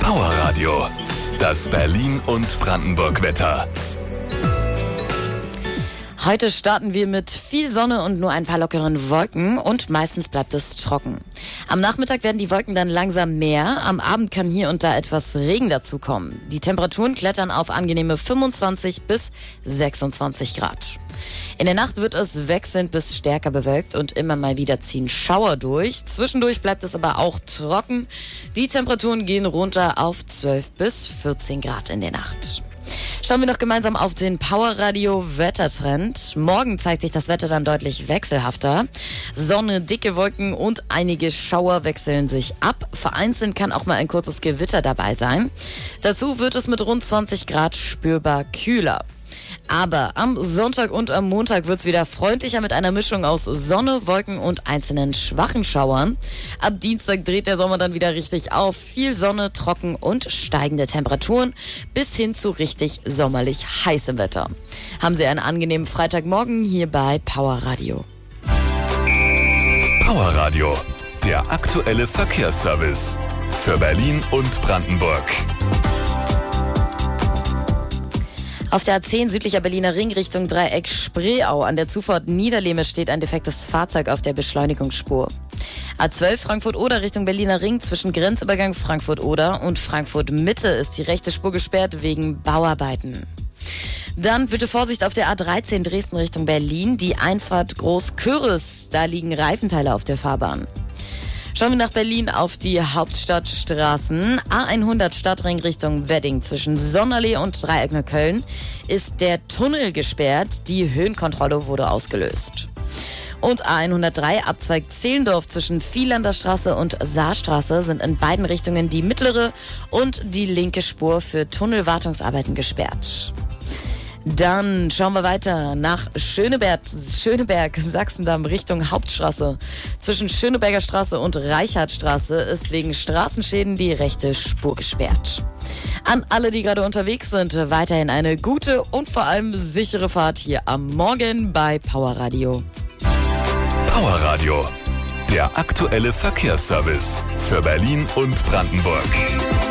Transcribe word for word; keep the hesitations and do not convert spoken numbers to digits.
Power Radio, das Berlin und Brandenburg-Wetter. Heute starten wir mit viel Sonne und nur ein paar lockeren Wolken und meistens bleibt es trocken. Am Nachmittag werden die Wolken dann langsam mehr. Am Abend kann hier und da etwas Regen dazukommen. Die Temperaturen klettern auf angenehme fünfundzwanzig bis sechsundzwanzig Grad. In der Nacht wird es wechselnd bis stärker bewölkt und immer mal wieder ziehen Schauer durch. Zwischendurch bleibt es aber auch trocken. Die Temperaturen gehen runter auf zwölf bis vierzehn Grad in der Nacht. Schauen wir noch gemeinsam auf den Power Radio Wettertrend. Morgen zeigt sich das Wetter dann deutlich wechselhafter. Sonne, dicke Wolken und einige Schauer wechseln sich ab. Vereinzelt kann auch mal ein kurzes Gewitter dabei sein. Dazu wird es mit rund zwanzig Grad spürbar kühler. Aber am Sonntag und am Montag wird's wieder freundlicher mit einer Mischung aus Sonne, Wolken und einzelnen schwachen Schauern. Ab Dienstag dreht der Sommer dann wieder richtig auf. Viel Sonne, trocken und steigende Temperaturen bis hin zu richtig sommerlich heißem Wetter. Haben Sie einen angenehmen Freitagmorgen hier bei Power Radio. Power Radio, der aktuelle Verkehrsservice für Berlin und Brandenburg. Auf der A zehn südlicher Berliner Ring Richtung Dreieck Spreeau an der Zufahrt Niederlehme steht ein defektes Fahrzeug auf der Beschleunigungsspur. A zwölf Frankfurt-Oder Richtung Berliner Ring zwischen Grenzübergang Frankfurt-Oder und Frankfurt-Mitte ist die rechte Spur gesperrt wegen Bauarbeiten. Dann bitte Vorsicht auf der A dreizehn Dresden Richtung Berlin, die Einfahrt Groß-Köris, da liegen Reifenteile auf der Fahrbahn. Schauen wir nach Berlin auf die Hauptstadtstraßen. A hundert Stadtring Richtung Wedding zwischen Sonnenallee und Dreieck Neukölln ist der Tunnel gesperrt. Die Höhenkontrolle wurde ausgelöst. Und A hundertdrei Abzweig Zehlendorf zwischen Vielander Straße und Saarstraße sind in beiden Richtungen die mittlere und die linke Spur für Tunnelwartungsarbeiten gesperrt. Dann schauen wir weiter nach Schöneberg, Schöneberg, Sachsendamm Richtung Hauptstraße. Zwischen Schöneberger Straße und Reichardtstraße ist wegen Straßenschäden die rechte Spur gesperrt. An alle, die gerade unterwegs sind, weiterhin eine gute und vor allem sichere Fahrt hier am Morgen bei Power Radio. Power Radio, der aktuelle Verkehrsservice für Berlin und Brandenburg.